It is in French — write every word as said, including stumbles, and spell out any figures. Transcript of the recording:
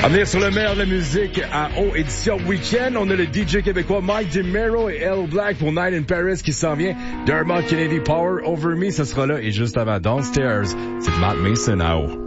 À venir sur le meilleur de la musique à O édition Week-end, on a le D J québécois Mike DeMero et L Black pour Night in Paris qui s'en vient. Dermot Kennedy Power Over Me, ça sera là. Et juste avant Downstairs, c'est Matt Mason à O.